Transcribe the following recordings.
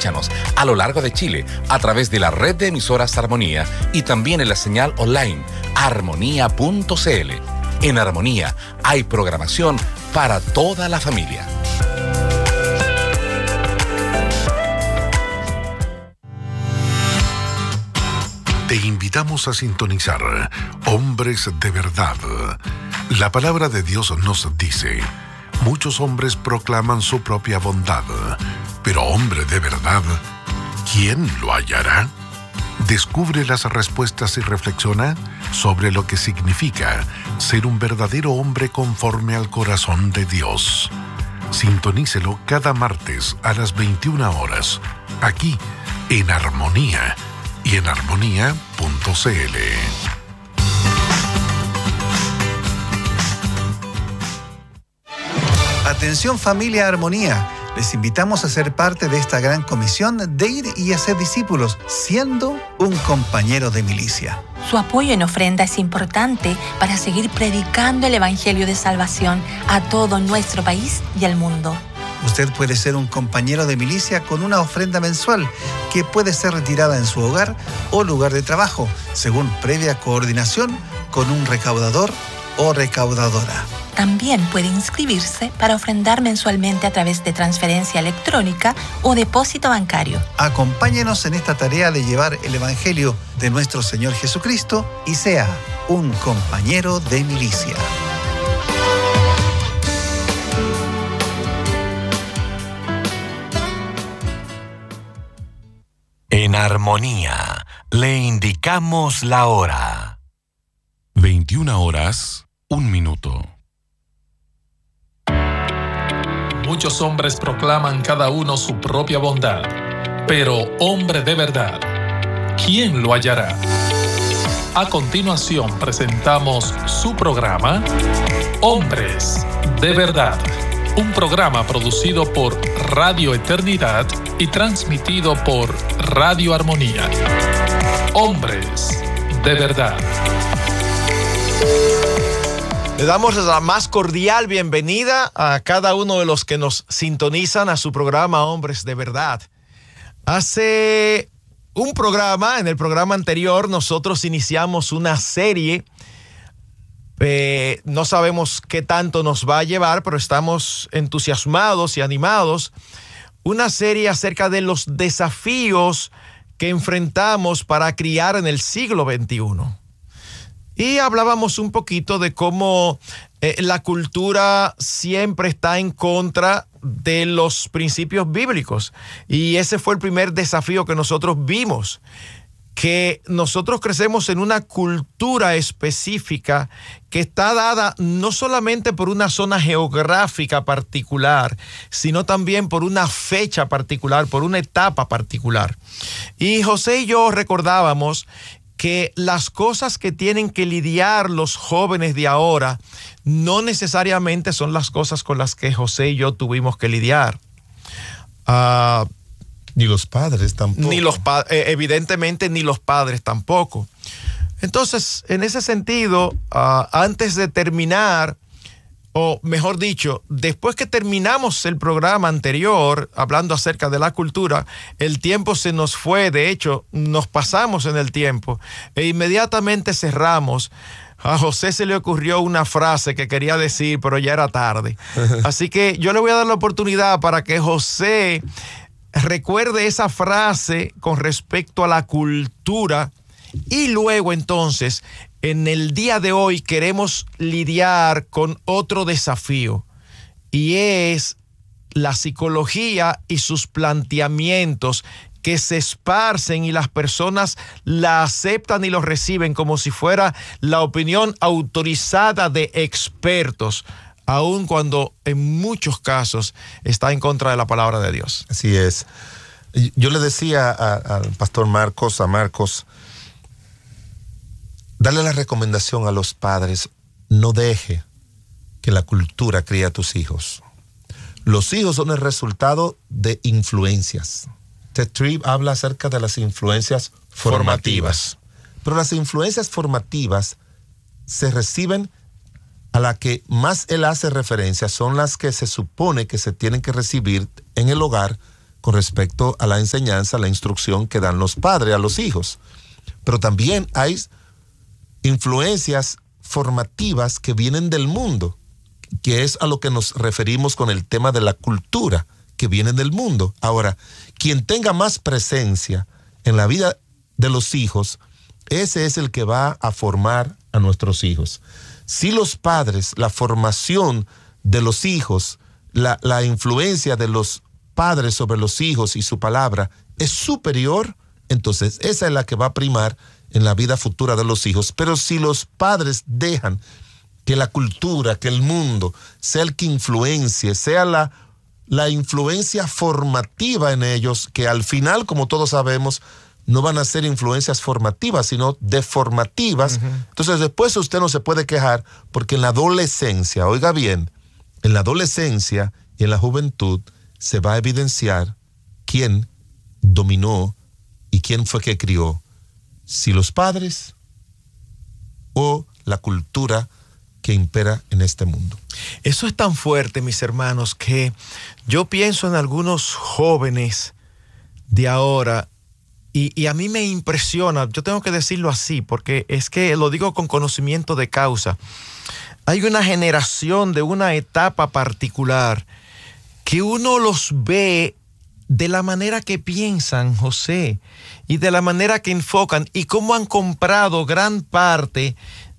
Escúchanos a lo largo de Chile a través de la red de emisoras Armonía y también en la señal online armonía.cl. En Armonía hay programación para toda la familia. Te invitamos a sintonizar Hombres de Verdad. La palabra de Dios nos dice: muchos hombres proclaman su propia bondad, pero hombre de verdad, ¿quién lo hallará? Descubre las respuestas y reflexiona sobre lo que significa ser un verdadero hombre conforme al corazón de Dios. Sintonícelo cada martes a las 21 horas, aquí en Armonía y en armonía.cl. Atención familia Armonía, les invitamos a ser parte de esta gran comisión de ir y hacer discípulos, siendo un compañero de milicia. Su apoyo en ofrenda es importante para seguir predicando el Evangelio de salvación a todo nuestro país y al mundo. Usted puede ser un compañero de milicia con una ofrenda mensual que puede ser retirada en su hogar o lugar de trabajo, según previa coordinación con un recaudador o recaudadora. También puede inscribirse para ofrendar mensualmente a través de transferencia electrónica o depósito bancario. Acompáñenos en esta tarea de llevar el Evangelio de nuestro Señor Jesucristo y sea un compañero de milicia. En Armonía, le indicamos la hora. 21:01. Muchos hombres proclaman cada uno su propia bondad, pero hombre de verdad, ¿quién lo hallará? A continuación presentamos su programa, Hombres de Verdad, un programa producido por Radio Eternidad y transmitido por Radio Armonía. Hombres de Verdad. Le damos la más cordial bienvenida a cada uno de los que nos sintonizan a su programa Hombres de Verdad. Hace un programa, en el programa anterior, nosotros iniciamos una serie. No sabemos qué tanto nos va a llevar, pero estamos entusiasmados y animados. Una serie acerca de los desafíos que enfrentamos para criar en el siglo XXI. Y hablábamos un poquito de cómo la cultura siempre está en contra de los principios bíblicos. Y ese fue el primer desafío que nosotros vimos, que nosotros crecemos en una cultura específica que está dada no solamente por una zona geográfica particular, sino también por una fecha particular, por una etapa particular. Y José y yo recordábamos que las cosas que tienen que lidiar los jóvenes de ahora no necesariamente son las cosas con las que José y yo tuvimos que lidiar. Ni los padres tampoco. Evidentemente ni los padres tampoco. Entonces, en ese sentido, antes de terminar, o mejor dicho, después que terminamos el programa anterior, hablando acerca de la cultura, el tiempo se nos fue, de hecho, nos pasamos en el tiempo, e inmediatamente cerramos. A José se le ocurrió una frase que quería decir, pero ya era tarde. Así que yo le voy a dar la oportunidad para que José recuerde esa frase con respecto a la cultura, y luego entonces, en el día de hoy queremos lidiar con otro desafío, y es la psicología y sus planteamientos que se esparcen y las personas la aceptan y lo reciben como si fuera la opinión autorizada de expertos, aun cuando en muchos casos está en contra de la palabra de Dios. Así es. Yo le decía al pastor Marcos, darle la recomendación a los padres: no deje que la cultura críe a tus hijos. Los hijos son el resultado de influencias. Ted Tribb habla acerca de las influencias formativas. Pero las influencias formativas se reciben, a la que más él hace referencia son las que se supone que se tienen que recibir en el hogar con respecto a la enseñanza, la instrucción que dan los padres a los hijos. Pero también hay influencias formativas que vienen del mundo, que es a lo que nos referimos con el tema de la cultura, que vienen del mundo. Ahora, quien tenga más presencia en la vida de los hijos, ese es el que va a formar a nuestros hijos. Si los padres, la formación de los hijos, la influencia de los padres sobre los hijos y su palabra es superior, entonces esa es la que va a primar en la vida futura de los hijos. Pero si los padres dejan que la cultura, que el mundo sea el que influencie, sea la influencia formativa en ellos, que al final, como todos sabemos, no van a ser influencias formativas, sino deformativas. Entonces después usted no se puede quejar, porque en la adolescencia, oiga bien, en la adolescencia y en la juventud se va a evidenciar quién dominó y quién fue que crió, si los padres o la cultura que impera en este mundo. Eso es tan fuerte, mis hermanos, que yo pienso en algunos jóvenes de ahora y a mí me impresiona, yo tengo que decirlo así, porque es que lo digo con conocimiento de causa. Hay una generación de una etapa particular que uno los ve de la manera que piensan, José, y de la manera que enfocan, y cómo han comprado gran parte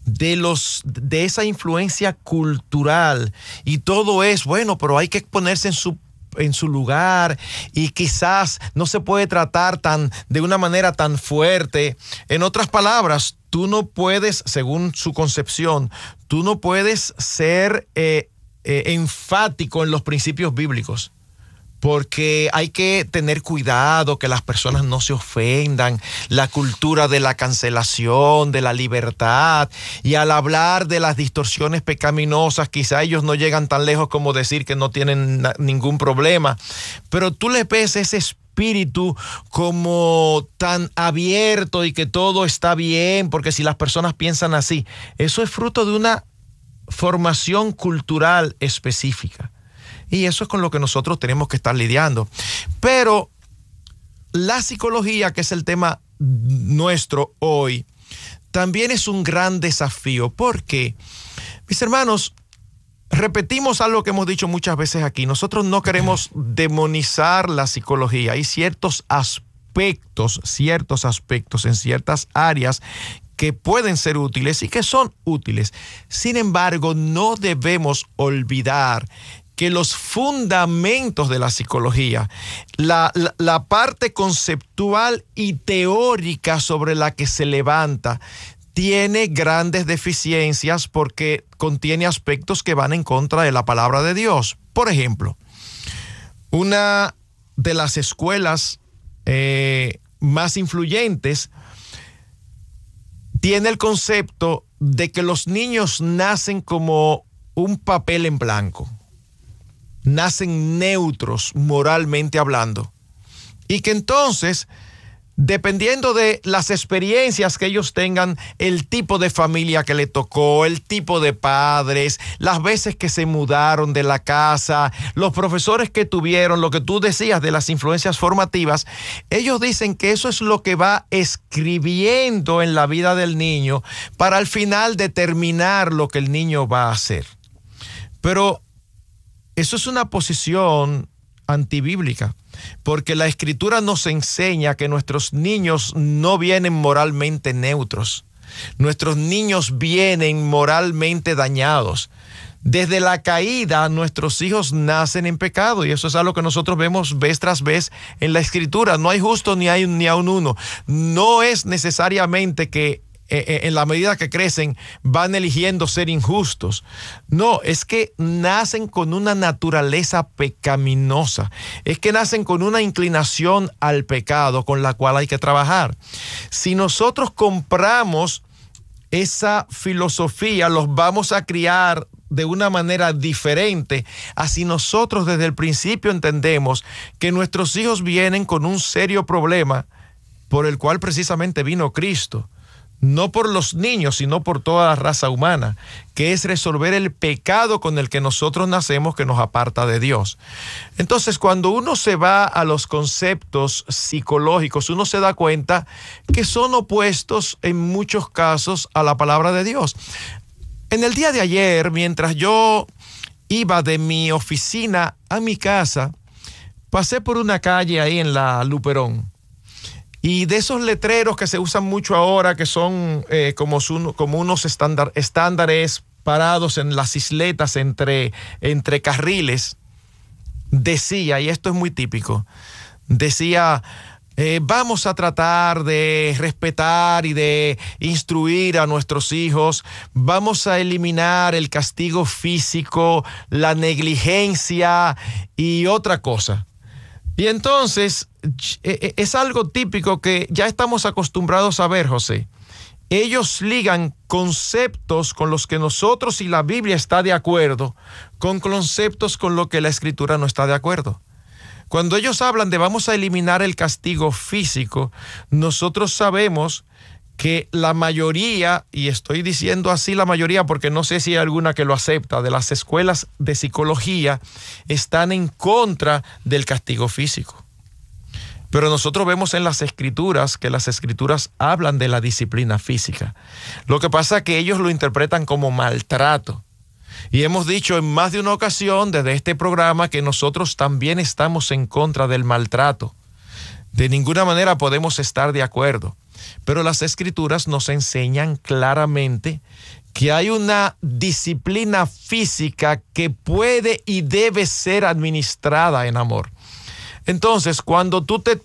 de esa influencia cultural, y todo es bueno, pero hay que ponerse en su lugar, y quizás no se puede tratar de una manera tan fuerte. En otras palabras, tú no puedes, según su concepción, tú no puedes ser enfático en los principios bíblicos, porque hay que tener cuidado que las personas no se ofendan, la cultura de la cancelación, de la libertad, y al hablar de las distorsiones pecaminosas, quizá ellos no llegan tan lejos como decir que no tienen ningún problema, pero tú le ves ese espíritu como tan abierto y que todo está bien, porque si las personas piensan así, eso es fruto de una formación cultural específica. Y eso es con lo que nosotros tenemos que estar lidiando. Pero la psicología, que es el tema nuestro hoy, también es un gran desafío. Porque, mis hermanos, repetimos algo que hemos dicho muchas veces aquí. Nosotros no queremos demonizar la psicología. Hay ciertos aspectos en ciertas áreas que pueden ser útiles y que son útiles. Sin embargo, no debemos olvidar que los fundamentos de la psicología, la parte conceptual y teórica sobre la que se levanta, tiene grandes deficiencias porque contiene aspectos que van en contra de la palabra de Dios. Por ejemplo, una de las escuelas más influyentes tiene el concepto de que los niños nacen como un papel en blanco. Nacen neutros moralmente hablando, y que entonces, dependiendo de las experiencias que ellos tengan, el tipo de familia que le tocó, el tipo de padres, las veces que se mudaron de la casa, los profesores que tuvieron, lo que tú decías de las influencias formativas, ellos dicen que eso es lo que va escribiendo en la vida del niño para al final determinar lo que el niño va a hacer. Pero eso es una posición antibíblica, porque la Escritura nos enseña que nuestros niños no vienen moralmente neutros. Nuestros niños vienen moralmente dañados. Desde la caída, nuestros hijos nacen en pecado, y eso es algo que nosotros vemos vez tras vez en la Escritura. No hay justo ni a un uno. No es necesariamente que en la medida que crecen van eligiendo ser injustos. No, es que nacen con una naturaleza pecaminosa. Es que nacen con una inclinación al pecado con la cual hay que trabajar. Si nosotros compramos esa filosofía, los vamos a criar de una manera diferente. Así nosotros desde el principio entendemos que nuestros hijos vienen con un serio problema por el cual precisamente vino Cristo. no por los niños, sino por toda la raza humana, que es resolver el pecado con el que nosotros nacemos, que nos aparta de Dios. Entonces, cuando uno se va a los conceptos psicológicos, uno se da cuenta que son opuestos en muchos casos a la palabra de Dios. En el día de ayer, mientras yo iba de mi oficina a mi casa, pasé por una calle ahí en la Luperón. Y de esos letreros que se usan mucho ahora, que son como unos estándares parados en las isletas entre carriles, decía, y esto es muy típico, decía, vamos a tratar de respetar y de instruir a nuestros hijos, vamos a eliminar el castigo físico, la negligencia y otra cosa. Y entonces es algo típico que ya estamos acostumbrados a ver, José. Ellos ligan conceptos con los que nosotros y la Biblia está de acuerdo, con conceptos con los que la Escritura no está de acuerdo. Cuando ellos hablan de vamos a eliminar el castigo físico, nosotros sabemos que la mayoría, y estoy diciendo así la mayoría porque no sé si hay alguna que lo acepta, de las escuelas de psicología están en contra del castigo físico. Pero nosotros vemos en las escrituras que las escrituras hablan de la disciplina física. Lo que pasa es que ellos lo interpretan como maltrato. Y hemos dicho en más de una ocasión desde este programa que nosotros también estamos en contra del maltrato. De ninguna manera podemos estar de acuerdo. Pero las escrituras nos enseñan claramente que hay una disciplina física que puede y debe ser administrada en amor. Entonces, cuando tú te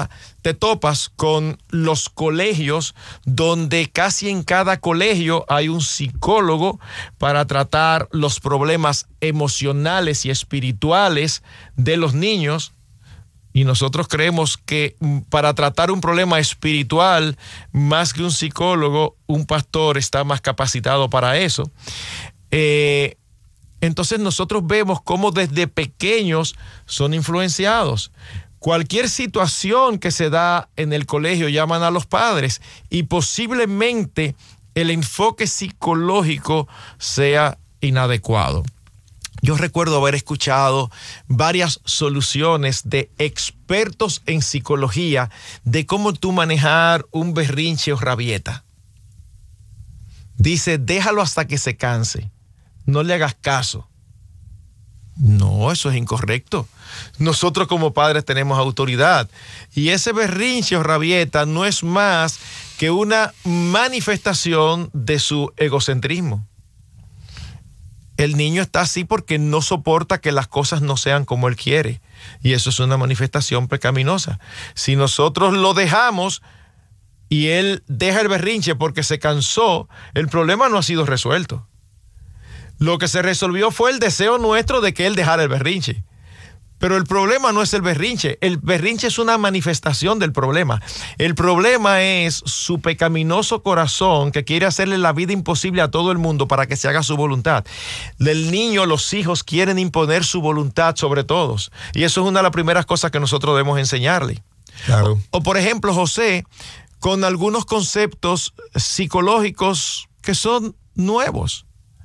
topas con los colegios, donde casi en cada colegio hay un psicólogo para tratar los problemas emocionales y espirituales de los niños, y nosotros creemos que para tratar un problema espiritual, más que un psicólogo, un pastor está más capacitado para eso. Entonces nosotros vemos cómo desde pequeños son influenciados. Cualquier situación que se da en el colegio llaman a los padres y posiblemente el enfoque psicológico sea inadecuado. Yo recuerdo haber escuchado varias soluciones de expertos en psicología de cómo tú manejar un berrinche o rabieta. Dice, déjalo hasta que se canse. No le hagas caso. No, eso es incorrecto. Nosotros como padres tenemos autoridad. Y ese berrinche o rabieta no es más que una manifestación de su egocentrismo. El niño está así porque no soporta que las cosas no sean como él quiere. Y eso es una manifestación pecaminosa. Si nosotros lo dejamos y él deja el berrinche porque se cansó, el problema no ha sido resuelto. Lo que se resolvió fue el deseo nuestro de que él dejara el berrinche. Pero el problema no es el berrinche. El berrinche es una manifestación del problema. El problema es su pecaminoso corazón que quiere hacerle la vida imposible a todo el mundo para que se haga su voluntad. El niño, los hijos quieren imponer su voluntad sobre todos. Y eso es una de las primeras cosas que nosotros debemos enseñarle. Claro. O por ejemplo, José, con algunos conceptos psicológicos que son nuevos.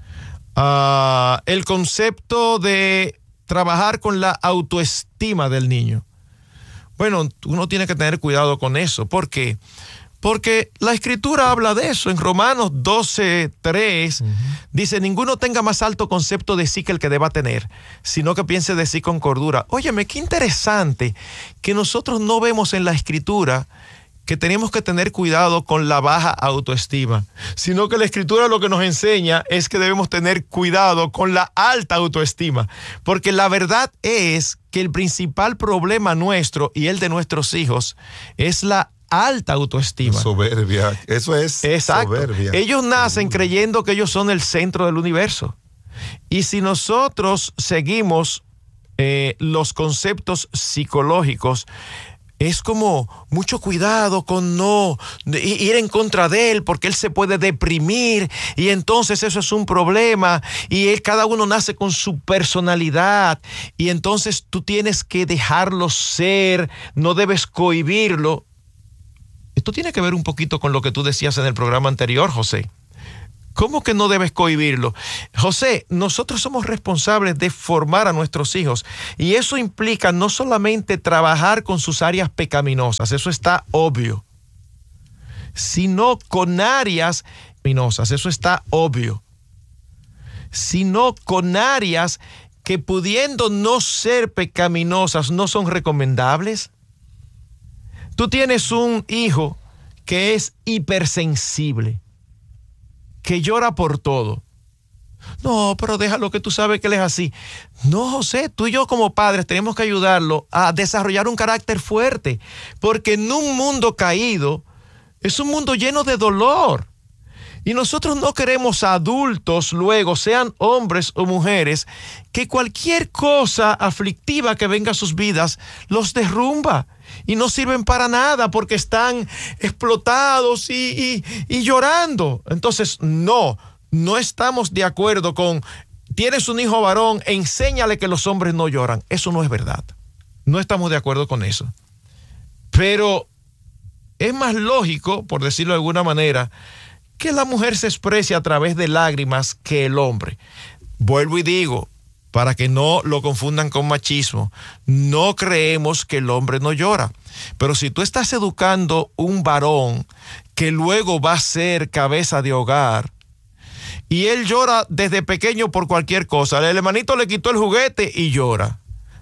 El concepto de trabajar con la autoestima del niño. Bueno, uno tiene que tener cuidado con eso. ¿Por qué? Porque la Escritura habla de eso. En Romanos 12:3 dice, ninguno tenga más alto concepto de sí que el que deba tener, sino que piense de sí con cordura. Óyeme, qué interesante que nosotros no vemos en la Escritura que tenemos que tener cuidado con la baja autoestima, sino que la Escritura lo que nos enseña es que debemos tener cuidado con la alta autoestima, porque la verdad es que el principal problema nuestro y el de nuestros hijos es la alta autoestima. Soberbia, eso es. Exacto. Soberbia. Ellos nacen creyendo que ellos son el centro del universo. Y si nosotros seguimos los conceptos psicológicos, es como mucho cuidado con no ir en contra de él porque él se puede deprimir y entonces eso es un problema y cada uno nace con su personalidad y entonces tú tienes que dejarlo ser, no debes cohibirlo. Esto tiene que ver un poquito con lo que tú decías en el programa anterior, José. ¿Cómo que no debes cohibirlo? José, nosotros somos responsables de formar a nuestros hijos y eso implica no solamente trabajar con sus áreas pecaminosas, eso está obvio, sino con áreas pecaminosas, eso está obvio, sino con áreas que pudiendo no ser pecaminosas no son recomendables. Tú tienes un hijo que es hipersensible, que llora por todo. No, pero déjalo, que tú sabes que él es así. No, José, tú y yo como padres tenemos que ayudarlo a desarrollar un carácter fuerte, porque en un mundo caído es un mundo lleno de dolor. Y nosotros no queremos adultos luego, sean hombres o mujeres, que cualquier cosa aflictiva que venga a sus vidas los derrumba y no sirven para nada porque están explotados y llorando. Entonces, no estamos de acuerdo con, tienes un hijo varón, enséñale que los hombres no lloran. Eso no es verdad. No estamos de acuerdo con eso. Pero es más lógico, por decirlo de alguna manera, que la mujer se exprese a través de lágrimas que el hombre. Vuelvo y digo, para que no lo confundan con machismo, no creemos que el hombre no llora. Pero si tú estás educando un varón que luego va a ser cabeza de hogar y él llora desde pequeño por cualquier cosa, el hermanito le quitó el juguete y llora,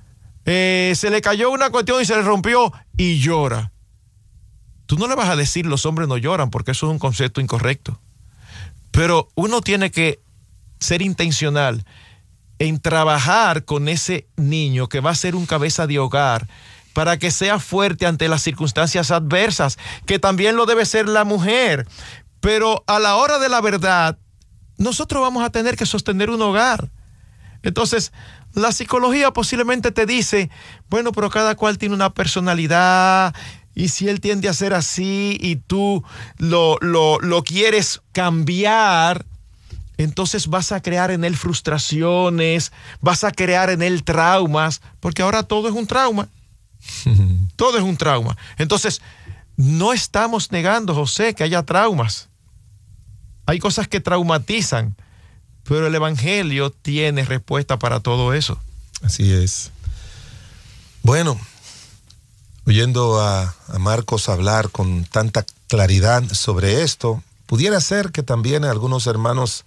se le cayó una cuestión y se le rompió y llora. Tú no le vas a decir los hombres no lloran porque eso es un concepto incorrecto. Pero uno tiene que ser intencional en trabajar con ese niño que va a ser un cabeza de hogar para que sea fuerte ante las circunstancias adversas, que también lo debe ser la mujer. Pero a la hora de la verdad, nosotros vamos a tener que sostener un hogar. Entonces, la psicología posiblemente te dice, bueno, pero cada cual tiene una personalidad. Y si él tiende a ser así y tú lo quieres cambiar, entonces vas a crear en él frustraciones, vas a crear en él traumas, porque ahora todo es un trauma. Todo es un trauma. Entonces, no estamos negando, José, que haya traumas. Hay cosas que traumatizan, pero el Evangelio tiene respuesta para todo eso. Así es. Bueno, oyendo a Marcos hablar con tanta claridad sobre esto, pudiera ser que también algunos hermanos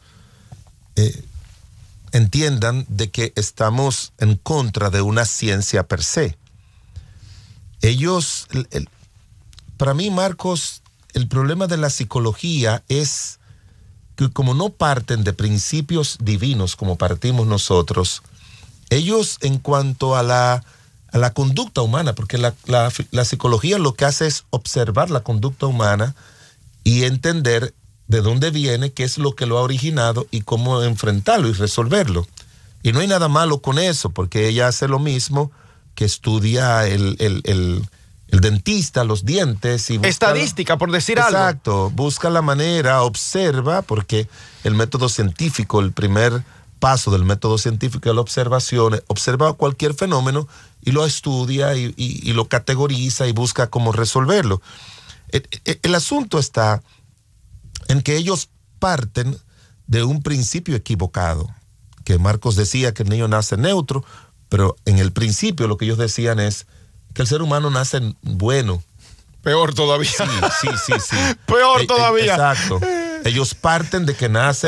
entiendan de que estamos en contra de una ciencia per se. Para mí, Marcos, el problema de la psicología es que como no parten de principios divinos como partimos nosotros, ellos en cuanto a la conducta humana, porque la psicología lo que hace es observar la conducta humana y entender de dónde viene, qué es lo que lo ha originado y cómo enfrentarlo y resolverlo. Y no hay nada malo con eso, porque ella hace lo mismo que estudia el dentista, los dientes. Y estadística, por decir algo. Exacto, busca la manera, observa, porque el método científico, el primer paso del método científico de la observación, observa cualquier fenómeno y lo estudia y lo categoriza y busca cómo resolverlo. El asunto está en que ellos parten de un principio equivocado, que Marcos decía que el niño nace neutro, pero en el principio lo que ellos decían es que el ser humano nace bueno. Peor todavía. Sí. Peor todavía. Exacto. Ellos parten de que nace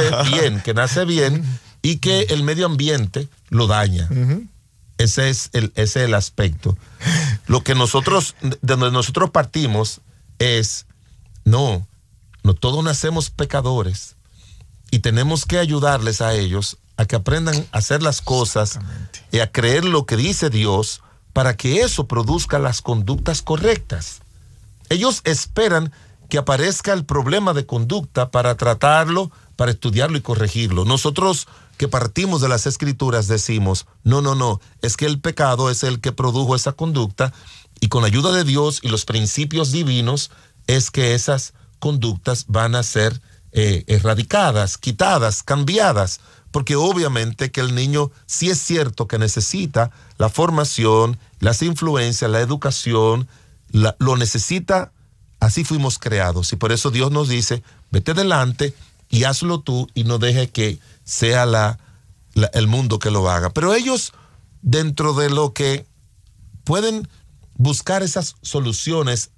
bien y que el medio ambiente lo daña. Uh-huh. Ese es el aspecto. Lo que de donde nosotros partimos es, no todos nacemos pecadores y tenemos que ayudarles a ellos a que aprendan a hacer las cosas y a creer lo que dice Dios para que eso produzca las conductas correctas. Ellos esperan que aparezca el problema de conducta para tratarlo, para estudiarlo y corregirlo. Nosotros que partimos de las Escrituras decimos, no, es que el pecado es el que produjo esa conducta y con la ayuda de Dios y los principios divinos es que esas conductas van a ser erradicadas, quitadas, cambiadas, porque obviamente que el niño sí es cierto que necesita la formación, las influencias, la educación, lo necesita Así fuimos creados y por eso Dios nos dice, vete delante y hazlo tú y no deje que sea el mundo que lo haga. Pero ellos, dentro de lo que pueden buscar esas soluciones